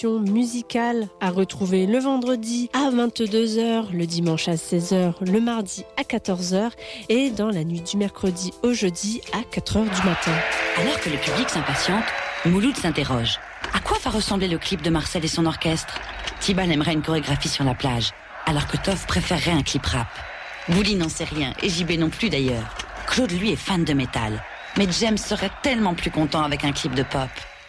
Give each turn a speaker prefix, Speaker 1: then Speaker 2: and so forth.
Speaker 1: musicale à retrouver le vendredi à 22h, le dimanche à 16h, le mardi à 14h et dans la nuit du mercredi au jeudi à 4h du matin.
Speaker 2: Alors que le public s'impatiente, Mouloud s'interroge. À quoi va ressembler le clip de Marcel et son orchestre ? Tibal aimerait une chorégraphie sur la plage, alors que Tov préférerait un clip rap. Bouli n'en sait rien, et JB non plus d'ailleurs. Claude, lui, est fan de métal. Mais James serait tellement plus content avec un clip de pop.